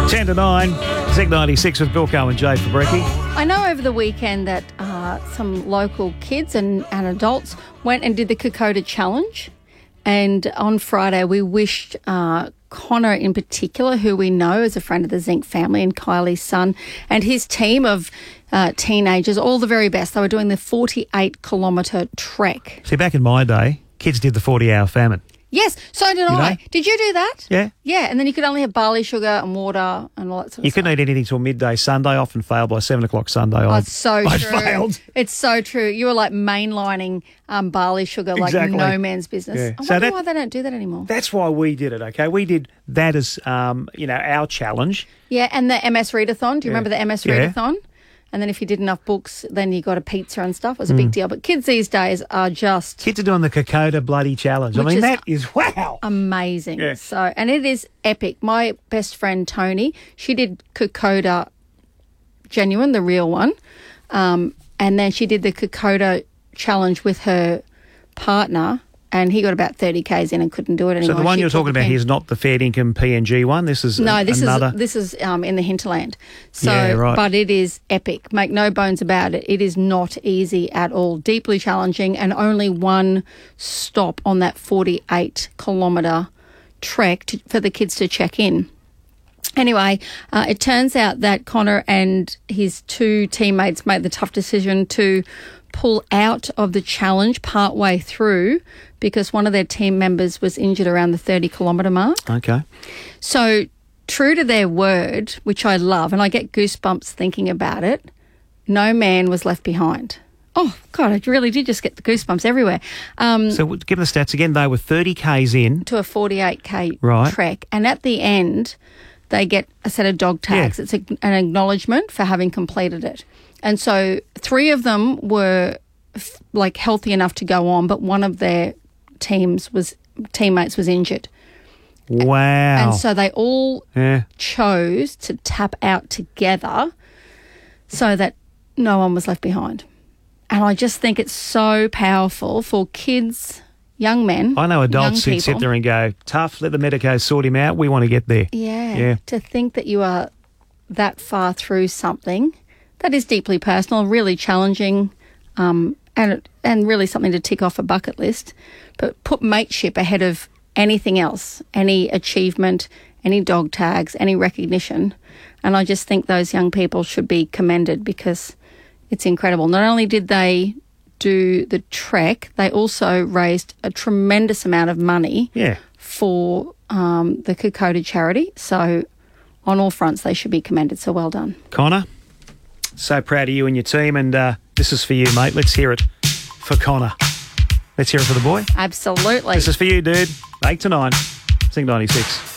10 to 9, Zig 96 with Bilko and Jay Fabricki. I know over the weekend that some local kids and adults went and did the Kokoda Challenge. And on Friday, we wished Connor in particular, who we know is a friend of the Zink family, and Kylie's son, and his team of teenagers, all the very best. They were doing the 48-kilometre trek. See, back in my day, kids did the 40-hour famine. Yes, so did I. know? Did you do that? Yeah. Yeah, and then you could only have barley sugar and water and all that sort of You stuff. couldn't eat anything till midday Sunday. I often failed by 7 o'clock Sunday. Oh, it's so I true. failed. It's so true. You were like mainlining barley sugar like Exactly. no man's business. Yeah. I So wonder that- why they don't do that anymore. That's why we did it, okay? We did that as, our challenge. Yeah, and the MS Readathon. Do you remember the MS Yeah. Readathon? And then if you did enough books, then you got a pizza and stuff. It was a big deal. But kids these days are just Kids are doing the Kokoda bloody challenge. I Which mean, is that is wow. amazing. Yeah. So, and it is epic. My best friend Tony, she did Kokoda Genuine, the real one, and then she did the Kokoda Challenge with her partner, and he got about 30 k's in and couldn't do it anymore. So the one She you're pulled talking the about pin. here is not the Fair Dinkum PNG one. This is No, this another. is in the hinterland. So, Yeah, right. but it is epic. Make no bones about it. It is not easy at all. Deeply challenging, and only one stop on that 48-kilometre trek for the kids to check in. Anyway, it turns out that Connor and his two teammates made the tough decision to pull out of the challenge partway through because one of their team members was injured around the 30-kilometre mark. Okay. So, true to their word, which I love, and I get goosebumps thinking about it, no man was left behind. Oh, God, I really did just get the goosebumps everywhere. So give the stats again. They were 30 Ks in. To a 48K Right. trek. And at the end, they get a set of dog tags. Yeah. It's an acknowledgement for having completed it. And so 3 of them were healthy enough to go on, but one of their teammates was injured. Wow. And so they all yeah. chose to tap out together so that no one was left behind. And I just think it's so powerful for kids, young men. I know adults young who sit people. there and go, tough, let the medicos sort him out. We want to get there. Yeah. To think that you are that far through something that is deeply personal, really challenging, and really something to tick off a bucket list, but put mateship ahead of anything else, any achievement, any dog tags, any recognition. And I just think those young people should be commended because it's incredible. Not only did they do the trek, they also raised a tremendous amount of money Yeah. for the Kokoda charity. So on all fronts, they should be commended. So well done. Connor, so proud of you and your team. And this is for you, mate. Let's hear it for Connor. Let's hear it for the boy. Absolutely. This is for you, dude. 8 to 9. Sing 96.